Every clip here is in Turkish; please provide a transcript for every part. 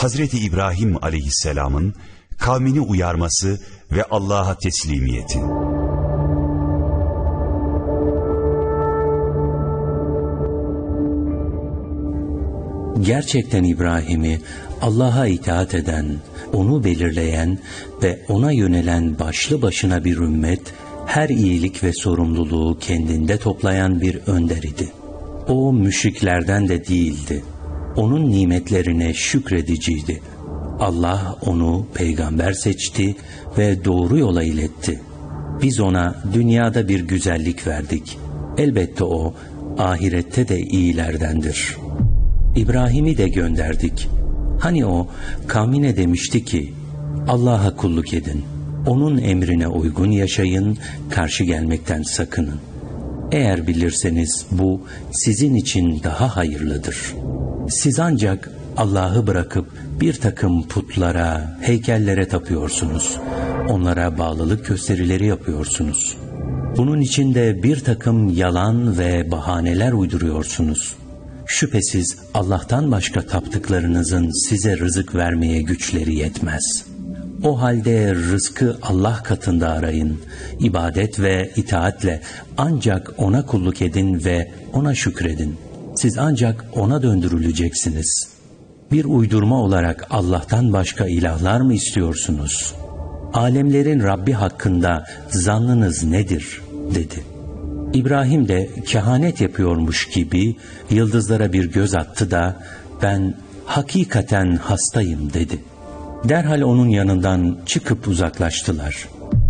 Hazreti İbrahim aleyhisselamın kavmini uyarması ve Allah'a teslimiyeti. Gerçekten İbrahim'i Allah'a itaat eden, onu belirleyen ve ona yönelen başlı başına bir ümmet, her iyilik ve sorumluluğu kendinde toplayan bir önder idi. O müşriklerden de değildi. Onun nimetlerine şükrediciydi. Allah onu peygamber seçti ve doğru yola iletti. Biz ona dünyada bir güzellik verdik. Elbette o ahirette de iyilerdendir. İbrahim'i de gönderdik. Hani o kavmine demişti ki, Allah'a kulluk edin, onun emrine uygun yaşayın, karşı gelmekten sakının. Eğer bilirseniz bu sizin için daha hayırlıdır. Siz ancak Allah'ı bırakıp bir takım putlara, heykellere tapıyorsunuz. Onlara bağlılık gösterileri yapıyorsunuz. Bunun için de bir takım yalan ve bahaneler uyduruyorsunuz. Şüphesiz Allah'tan başka taptıklarınızın size rızık vermeye güçleri yetmez. O halde rızkı Allah katında arayın. İbadet ve itaatle ancak ona kulluk edin ve ona şükredin. Siz ancak ona döndürüleceksiniz. Bir uydurma olarak Allah'tan başka ilahlar mı istiyorsunuz? Alemlerin Rabbi hakkında zannınız nedir? Dedi. İbrahim de kehanet yapıyormuş gibi yıldızlara bir göz attı da ben hakikaten hastayım dedi. Derhal onun yanından çıkıp uzaklaştılar.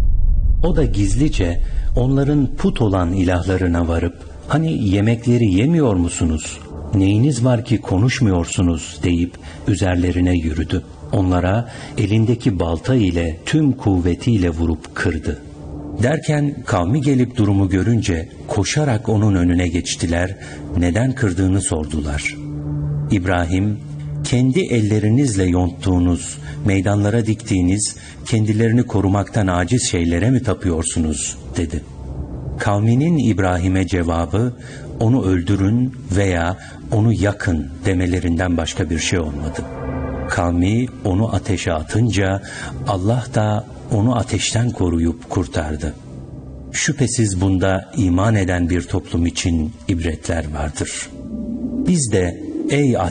O da gizlice onların put olan ilahlarına varıp hani yemekleri yemiyor musunuz? Neyiniz var ki konuşmuyorsunuz deyip üzerlerine yürüdü. Onlara elindeki balta ile tüm kuvvetiyle vurup kırdı. Derken kavmi gelip durumu görünce koşarak onun önüne geçtiler, neden kırdığını sordular. İbrahim, kendi ellerinizle yonttuğunuz, meydanlara diktiğiniz, kendilerini korumaktan aciz şeylere mi tapıyorsunuz dedi. Kavminin İbrahim'e cevabı, onu öldürün veya onu yakın demelerinden başka bir şey olmadı. Kavmi onu ateşe atınca Allah da onu ateşten koruyup kurtardı. Şüphesiz bunda iman eden bir toplum için ibretler vardır. Biz de ey